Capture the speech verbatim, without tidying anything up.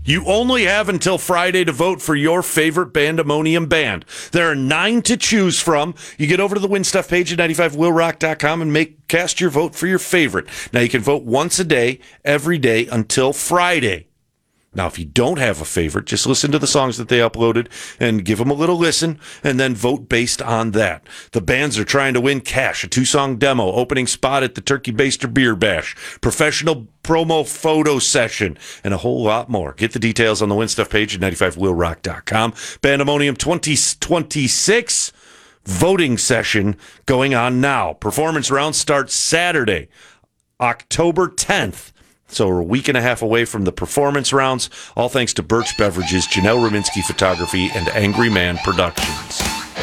You only have until Friday to vote for your favorite Bandemonium band. There are nine to choose from. You get over to the Win Stuff page at ninety-five will rock dot com and make cast your vote for your favorite. Now, you can vote once a day, every day until Friday. Now, if you don't have a favorite, just listen to the songs that they uploaded and give them a little listen, and then vote based on that. The bands are trying to win cash, a two-song demo, opening spot at the Turkey Baster Beer Bash, professional promo photo session, and a whole lot more. Get the details on the Win Stuff page at ninety-five will rock dot com. Bandemonium twenty twenty-six voting session going on now. Performance round starts Saturday, October tenth. So we're a week and a half away from the performance rounds, all thanks to Birch Beverages, Janelle Rominski Photography, and Angry Man Productions.